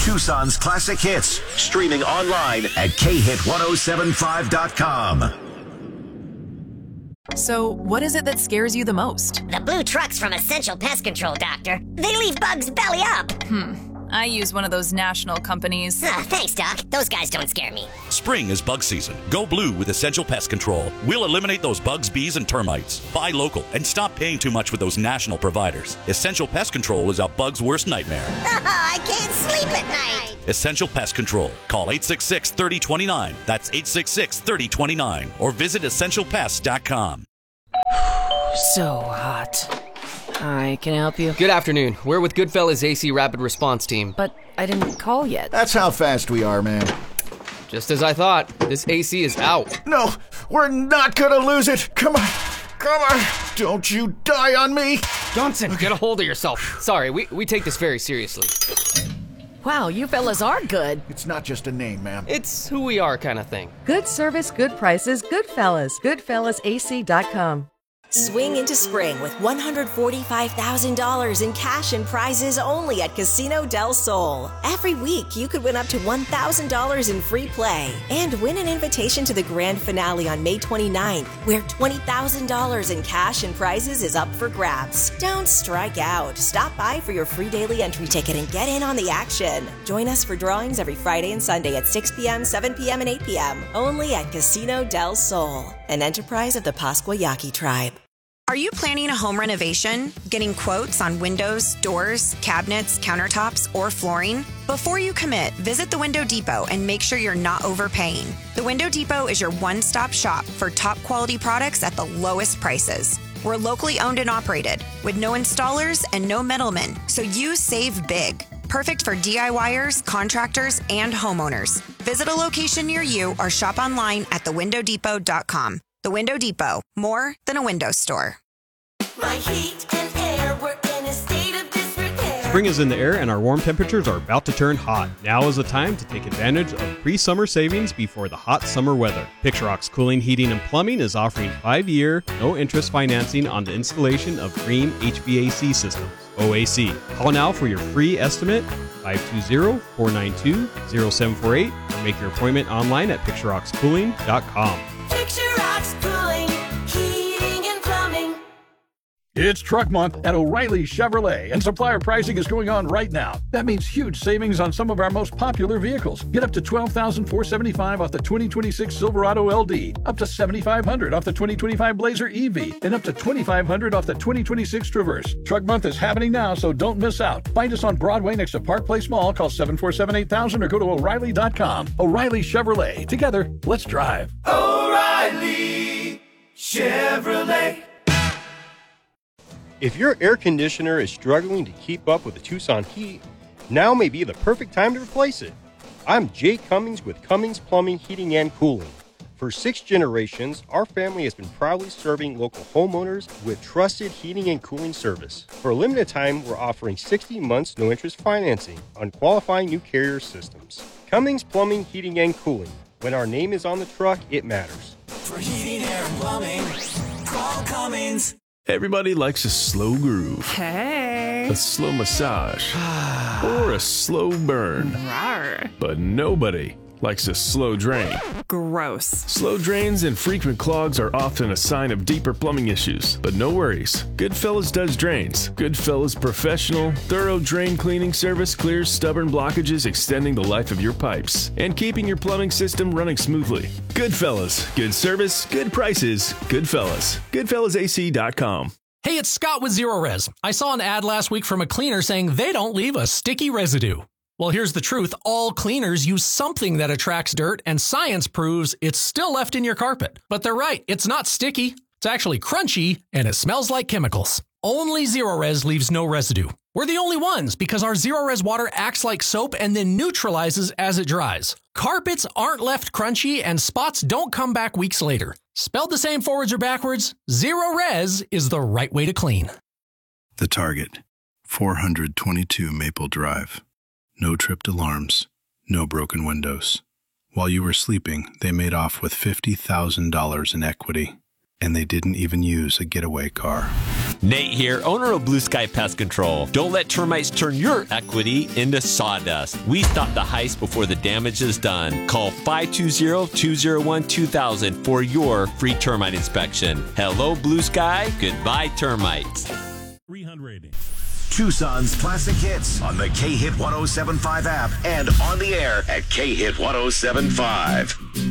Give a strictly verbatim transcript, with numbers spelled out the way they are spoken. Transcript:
Tucson's classic hits, streaming online at K hit ten seventy-five dot com. So, what is it that scares you the most? The blue trucks from Essential Pest Control, Doctor. They leave bugs belly up. Hmm. I use one of those national companies. Ah, thanks, Doc. Those guys don't scare me. Spring is bug season. Go blue with Essential Pest Control. We'll eliminate those bugs, bees, and termites. Buy local and stop paying too much with those national providers. Essential Pest Control is a bug's worst nightmare. I can't sleep at night. Essential Pest Control. Call eight six six, three oh two nine. That's eight six six, three oh two nine. Or visit essential pest dot com. So hot. Hi, can I help you? Good afternoon. We're with Goodfellas A C Rapid Response Team. But I didn't call yet. That's how fast we are, man. Just as I thought. This A C is out. No, we're not gonna lose it. Come on. Come on. Don't you die on me. Johnson, okay. Get a hold of yourself. Sorry, we, we take this very seriously. Wow, you fellas are good. It's not just a name, ma'am. It's who we are kind of thing. Good service, good prices, Goodfellas. Goodfellas A C dot com. Swing into spring with one hundred forty-five thousand dollars in cash and prizes only at Casino Del Sol. Every week, you could win up to one thousand dollars in free play and win an invitation to the grand finale on May twenty-ninth, where twenty thousand dollars in cash and prizes is up for grabs. Don't strike out. Stop by for your free daily entry ticket and get in on the action. Join us for drawings every Friday and Sunday at six p.m., seven p.m., and eight p.m. only at Casino Del Sol, an enterprise of the Pasquayaki tribe. Are you planning a home renovation? Getting quotes on windows, doors, cabinets, countertops, or flooring? Before you commit, visit the Window Depot and make sure you're not overpaying. The Window Depot is your one-stop shop for top quality products at the lowest prices. We're locally owned and operated with no installers and no middlemen, so you save big. Perfect for DIYers, contractors, and homeowners. Visit a location near you or shop online at the window depot dot com. The Window Depot, more than a window store. My heat and air, we're in a state of disrepair. Spring is in the air and our warm temperatures are about to turn hot. Now is the time to take advantage of pre-summer savings before the hot summer weather. Picturox Cooling, Heating, and Plumbing is offering five-year, no-interest financing on the installation of Dream H V A C systems, O A C. Call now for your free estimate, five two zero, four nine two, zero seven four eight, or make your appointment online at picturox cooling dot com. Picturox Cooling, Heating, and Plumbing. It's Truck Month at O'Reilly Chevrolet, and supplier pricing is going on right now. That means huge savings on some of our most popular vehicles. Get up to twelve thousand four hundred seventy-five dollars off the twenty twenty-six Silverado L D, up to seven thousand five hundred dollars off the twenty twenty-five Blazer E V, and up to two thousand five hundred dollars off the twenty twenty-six Traverse. Truck Month is happening now, so don't miss out. Find us on Broadway next to Park Place Mall. Call seven four seven, eight thousand or go to O'Reilly dot com. O'Reilly Chevrolet. Together, let's drive. O'Reilly Chevrolet. If your air conditioner is struggling to keep up with the Tucson heat, now may be the perfect time to replace it. I'm Jay Cummings with Cummings Plumbing, Heating, and Cooling. For six generations, our family has been proudly serving local homeowners with trusted heating and cooling service. For a limited time, we're offering sixty months no-interest financing on qualifying new Carrier systems. Cummings Plumbing, Heating, and Cooling. When our name is on the truck, it matters. For heating, air, and plumbing, call Cummings. Everybody likes a slow groove. Hey. A slow massage. Or a slow burn. Rawr. But nobody likes a slow drain. Gross. Slow drains and frequent clogs are often a sign of deeper plumbing issues. But no worries. Goodfellas does drains. Goodfellas professional, thorough drain cleaning service clears stubborn blockages, extending the life of your pipes and keeping your plumbing system running smoothly. Goodfellas. Good service, good prices, Goodfellas. Goodfellas A C dot com. Hey, it's Scott with Zero Res. I saw an ad last week from a cleaner saying they don't leave a sticky residue. Well, here's the truth. All cleaners use something that attracts dirt, and science proves it's still left in your carpet. But they're right. It's not sticky. It's actually crunchy, and it smells like chemicals. Only Zero Res leaves no residue. We're the only ones because our Zero Res water acts like soap and then neutralizes as it dries. Carpets aren't left crunchy, and spots don't come back weeks later. Spelled the same forwards or backwards, Zero Res is the right way to clean. The Target, four twenty-two Maple Drive. No tripped alarms, no broken windows. While you were sleeping, they made off with fifty thousand dollars in equity, and they didn't even use a getaway car. Nate here, owner of Blue Sky Pest Control. Don't let termites turn your equity into sawdust. We stop the heist before the damage is done. Call five two zero, two zero one, two thousand for your free termite inspection. Hello, Blue Sky. Goodbye, termites. three hundred. Tucson's classic hits on the K-Hit one oh seven point five app and on the air at K Hit one oh seven point five.